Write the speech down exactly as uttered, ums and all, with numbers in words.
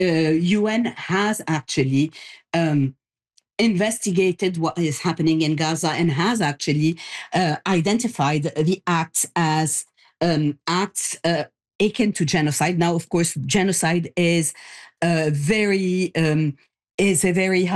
uh, U N has actually um, investigated what is happening in Gaza and has actually uh, identified the acts as um, acts uh, akin to genocide. Now, of course, genocide is uh, very um, is a very